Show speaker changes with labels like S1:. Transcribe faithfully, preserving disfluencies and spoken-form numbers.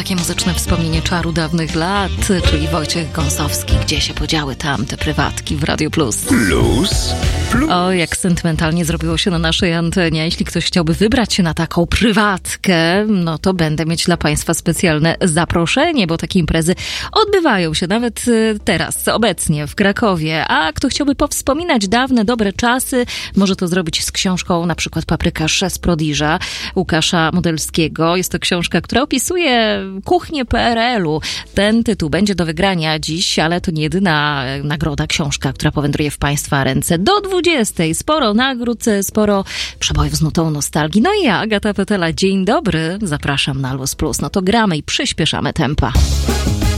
S1: takie muzyczne wspomnienie czaru dawnych lat, czyli Wojciech Gąsowski. Gdzie się podziały tam te prywatki w Radio Plus?
S2: Plus, plus.
S1: O, jak sentymentalnie zrobiło się na naszej antenie. Jeśli ktoś chciałby wybrać się na taką prywatkę, no to będę mieć dla Państwa specjalne zaproszenie, bo takie imprezy odbywają się nawet teraz, obecnie w Krakowie. A kto chciałby powspominać dawne, dobre czasy, może to zrobić z książką na przykład Paprykarz z Prodiża Łukasza Modelskiego. Jest to książka, która opisuje kuchnię P R L-u. Ten tytuł będzie do wygrania dziś, ale to nie jedyna nagroda, książka, która powędruje w Państwa ręce. Do dwudziestej sporo nagród, sporo przebojów z nutą nostalgii. No i ja, Agata Petela, dzień dobry, zapraszam na Luz Plus. No to gramy i przyspieszamy tempa.